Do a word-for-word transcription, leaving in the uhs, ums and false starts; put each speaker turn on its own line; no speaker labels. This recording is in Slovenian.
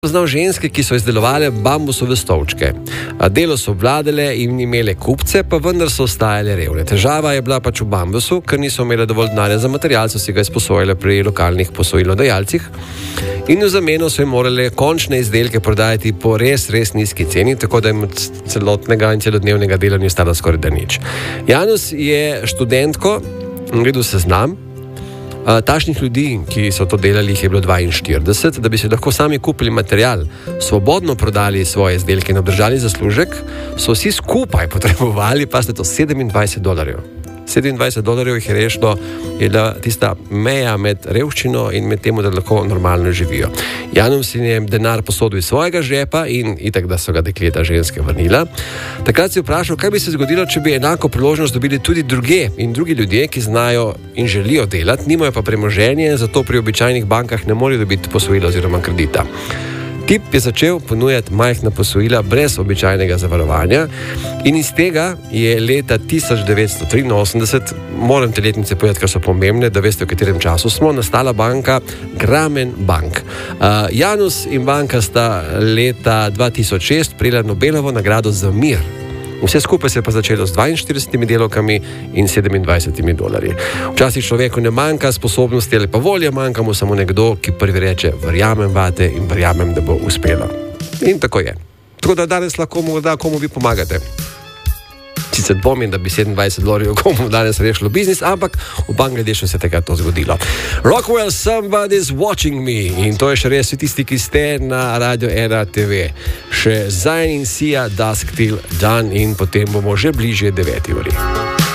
Poznal ženske, ki so izdelovale bambusove stolčke. Delo so obvladale in imele kupce, pa vendar so ostajale revne. Težava je bila pač v bambusu, ker niso imele dovolj denarja za material, so si ga izposojale pri lokalnih posojilodajalcih in v zameno so jim morale končne izdelke prodajati po res, res nizki ceni, tako da jim od celotnega in celodnevnega dela ni ostalo skoraj da nič. Janus je študentko, gledal seznam, tašnih ljudi, ki so to delali, jih je bilo dvainštirideset, da bi se lahko sami kupili material, svobodno prodali svoje izdelke in obdržali zaslužek, so vsi skupaj potrebovali, pa ste to sedemindvajset dolarjev. sedemindvajset dolarjev jih je rešilo, je bila tista meja med revščino in med temu, da lahko normalno živijo. Janus si je denar posodil iz svojega žepa in itak, da so ga dekleta ženske vrnila. Takrat si vprašal, kaj bi se zgodilo, če bi enako priložnost dobili tudi druge in drugi ljudje, ki znajo in želijo delati, nimajo pa premoženje, zato pri običajnih bankah ne morejo dobiti posojila oziroma kredita. Tip je začel ponujati majhna posojila brez običajnega zavarovanja in iz tega je leta tisoč devetsto triinosemdeset, moram te letnice povedati, ker so pomembne, da veste, v katerem času smo, nastala banka Grameen Bank. Uh, Janus in banka sta leta dva tisoč šest prejela Nobelovo nagrado za mir. Vse skupaj se je pa začelo z dvainštiridesetimi delovkami in sedemindvajsetimi dolarji. Včasih človeku ne manjka sposobnosti ali pa volje, manjka mu samo nekdo, ki prvi reče, verjamem vate in verjamem, da bo uspelo. In tako je. Tako da danes lahko morda komu vi pomagate. Sicer dvomim, da bi sedemindvajset dolarjev komu danes rešilo biznis, ampak v Bangladešu se je tega to zgodilo. Rockwell, Somebody's Watching Me. In to je še res vsi tisti, ki ste na Radio ena te ve. Še Zayn in Sia, Dusk Till Dawn in potem bomo že bližje deveti uri.